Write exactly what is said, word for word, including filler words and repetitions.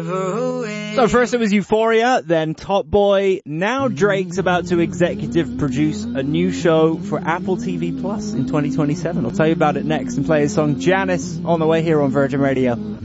never win. So first it was Euphoria, then Top Boy. Now Drake's about to executive produce a new show for Apple T V Plus in twenty twenty-seven. I'll tell you about it next and play his song Janice on the way here on Virgin Radio.